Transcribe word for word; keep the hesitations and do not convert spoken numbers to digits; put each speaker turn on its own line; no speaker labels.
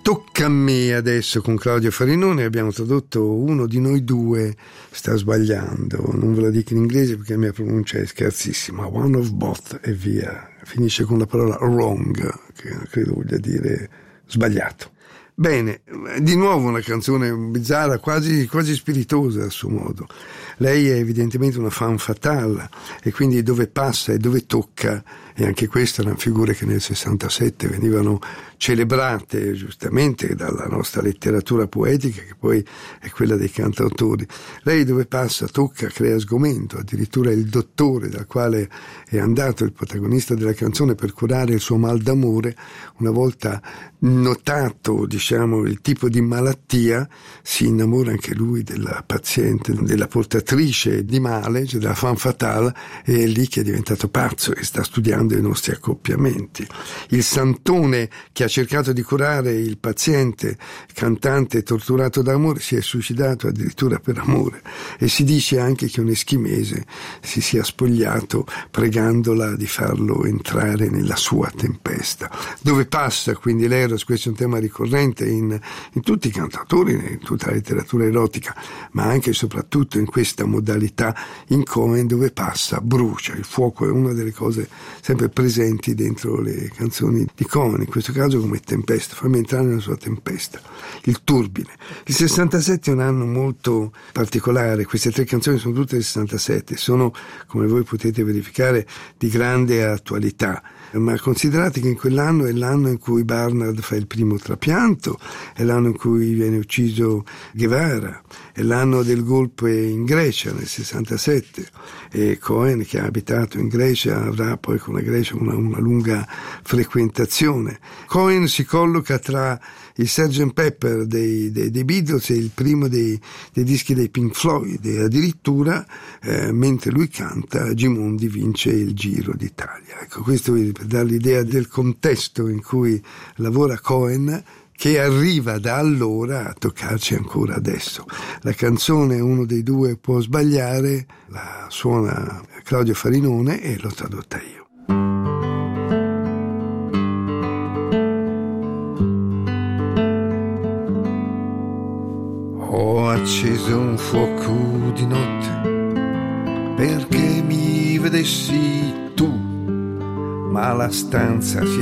Tocca a me adesso con Claudio Farinone. Abbiamo tradotto Uno di noi due sta sbagliando, non ve lo dico in inglese perché la mia pronuncia è scarsissima, one of both e via, finisce con la parola wrong, che credo voglia dire sbagliato. Bene, di nuovo una canzone bizzarra, quasi, quasi spiritosa a suo modo. Lei è evidentemente una femme fatale e quindi dove passa e dove tocca, e anche queste erano figure che nel sessantasette venivano celebrate giustamente dalla nostra letteratura poetica, che poi è quella dei cantautori. Lei dove passa, tocca, crea sgomento. Addirittura il dottore dal quale è andato il protagonista della canzone per curare il suo mal d'amore, una volta notato, diciamo, il tipo di malattia, si innamora anche lui della paziente, della portatrice di male, cioè della femme fatale, e è lì che è diventato pazzo e sta studiando i nostri accoppiamenti. Il santone che ha cercato di curare il paziente cantante torturato d'amore si è suicidato addirittura per amore, e si dice anche che un eschimese si sia spogliato pregandola di farlo entrare nella sua tempesta. Dove passa quindi l'eros, questo è un tema ricorrente in, in tutti i cantautori, in tutta la letteratura erotica, ma anche e soprattutto in questa modalità in Cohen. Dove passa brucia, il fuoco è una delle cose sempre presenti dentro le canzoni di Cohen, in questo caso come tempesta, fammi entrare nella sua tempesta, il turbine. Il sessantasette è un anno molto particolare, queste tre canzoni sono tutte del sessantasette, sono, come voi potete verificare, di grande attualità, ma considerate che in quell'anno è l'anno in cui Barnard fa il primo trapianto, è l'anno in cui viene ucciso Guevara, è l'anno del golpe in Grecia nel sessantasette, e Cohen, che ha abitato in Grecia, avrà poi con la Grecia una, una lunga frequentazione. Cohen si colloca tra il sergeant Pepper dei, dei, dei Beatles e il primo dei, dei dischi dei Pink Floyd, e addirittura eh, mentre lui canta Gimondi vince il Giro d'Italia. Ecco, questo per dare l'idea del contesto in cui lavora Cohen, che arriva da allora a toccarci ancora adesso. La canzone Uno dei due può sbagliare, la suona Claudio Farinone e l'ho tradotta io. Ho acceso un fuoco di notte perché mi vedessi tu, ma la stanza si